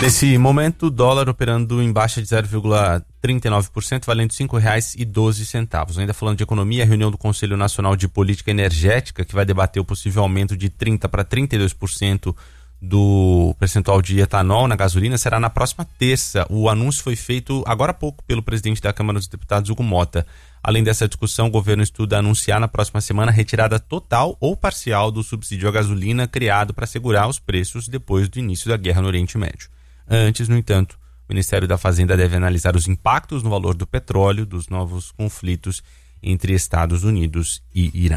Nesse momento, o dólar operando em baixa de 0,39%, valendo R$ 5,12. Ainda falando de economia, a reunião do Conselho Nacional de Política Energética, que vai debater o possível aumento de 30% para 32% do percentual de etanol na gasolina, será na próxima terça. O anúncio foi feito agora há pouco pelo presidente da Câmara dos Deputados, Hugo Mota. Além dessa discussão, o governo estuda anunciar na próxima semana a retirada total ou parcial do subsídio à gasolina criado para segurar os preços depois do início da guerra no Oriente Médio. Antes, no entanto, o Ministério da Fazenda deve analisar os impactos no valor do petróleo dos novos conflitos entre Estados Unidos e Irã.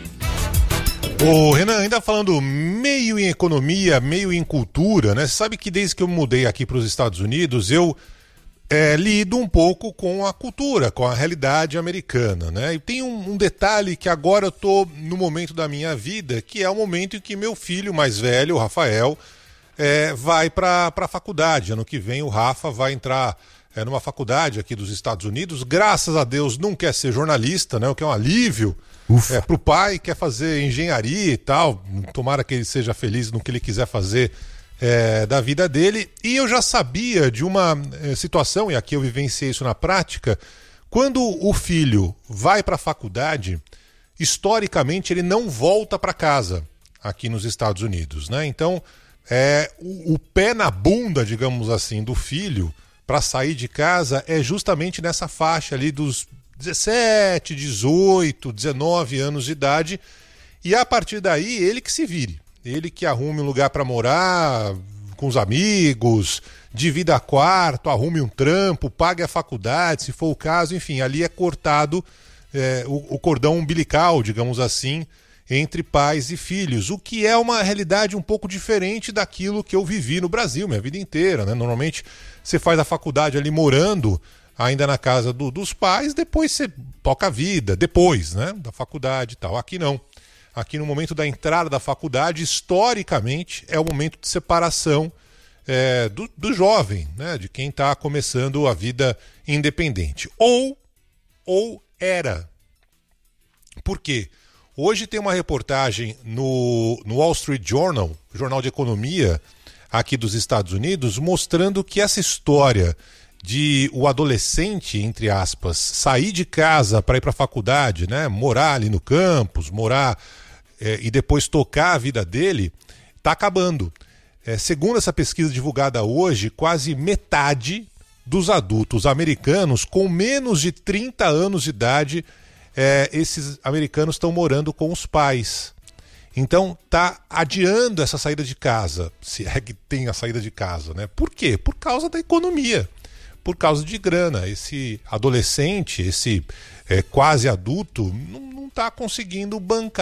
Ô Renan, ainda falando meio em economia, meio em cultura, né? Você sabe que desde que eu mudei aqui para os Estados Unidos, eu lido um pouco com a cultura, com a realidade americana, né? E tem um detalhe que agora eu tô no momento da minha vida, que é o momento em que meu filho mais velho, o Rafael, vai para a faculdade. Ano que vem o Rafa vai entrar numa faculdade aqui dos Estados Unidos. Graças a Deus não quer ser jornalista, né? O que é um alívio para o pai, quer fazer engenharia e tal. Tomara que ele seja feliz no que ele quiser fazer da vida dele. E eu já sabia de uma situação, e aqui eu vivenciei isso na prática, quando o filho vai para a faculdade, historicamente ele não volta para casa aqui nos Estados Unidos, né? Então, o pé na bunda, digamos assim, do filho para sair de casa é justamente nessa faixa ali dos 17, 18, 19 anos de idade, e a partir daí ele que se vire, ele que arrume um lugar para morar com os amigos, divida quarto, arrume um trampo, pague a faculdade, se for o caso, enfim, ali é cortado o cordão umbilical, digamos assim, entre pais e filhos, o que é uma realidade um pouco diferente daquilo que eu vivi no Brasil minha vida inteira, né? Normalmente você faz a faculdade ali morando ainda na casa dos pais, depois você toca a vida, depois, né, da faculdade e tal. Aqui não. Aqui no momento da entrada da faculdade, historicamente, é o momento de separação do jovem, né, de quem está começando a vida independente. Ou era. Por quê? Hoje tem uma reportagem no Wall Street Journal, jornal de economia aqui dos Estados Unidos, mostrando que essa história de o adolescente, entre aspas, sair de casa para ir para a faculdade, né, morar ali no campus, morar e depois tocar a vida dele, está acabando. Segundo essa pesquisa divulgada hoje, quase metade dos adultos americanos com menos de 30 anos de idade, esses americanos estão morando com os pais. Então está adiando essa saída de casa, se é que tem a saída de casa, né? Por quê? Por causa da economia, por causa de grana. Esse adolescente, esse quase adulto, não está conseguindo bancar